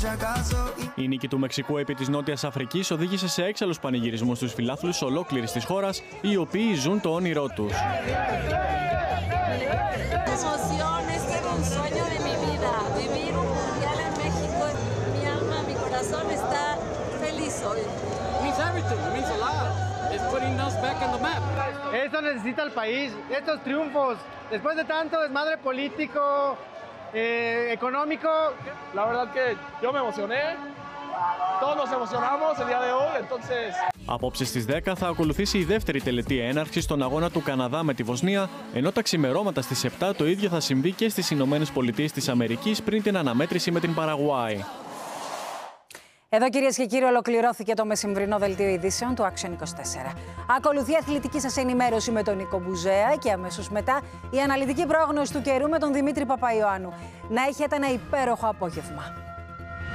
Η νίκη του Μεξικού επί της Νότιας Αφρικής οδήγησε σε έξαλλους πανηγυρισμούς στους φιλάθλους ολόκληρης της χώρας, οι οποίοι ζουν το όνειρό τους. Esto necesita el país, estos triunfos, después de tanto desmadre político, económico. La verdad que yo me emocioné, todos nos emocionamos el día de hoy, entonces... Απόψε στις 10 θα ακολουθήσει η δεύτερη τελετή έναρξη στον αγώνα του Καναδά με τη Βοσνία, ενώ τα ξημερώματα στις 7 το ίδιο θα συμβεί και στις Ηνωμένες Πολιτείες της Αμερικής πριν την αναμέτρηση με την Παραγουάη. Εδώ, κυρίες και κύριοι, ολοκληρώθηκε το μεσημβρινό δελτίο ειδήσεων του Action 24. Ακολουθεί η αθλητική σας ενημέρωση με τον Νίκο Μπουζέα και αμέσως μετά η αναλυτική πρόγνωση του καιρού με τον Δημήτρη Παπαϊωάννου. Να έχετε ένα υπέροχο απόγευμα.